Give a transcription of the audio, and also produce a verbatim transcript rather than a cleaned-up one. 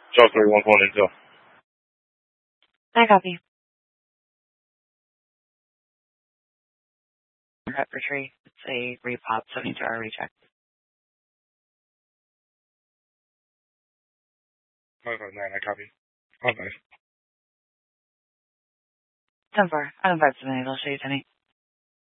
Charles three one four intel. I copy. Rep retreat. It's a repop, seventy-two hour recheck. five five nine, I copy. five five. ten four. I don't five seven eight. I'll show you, Tenny.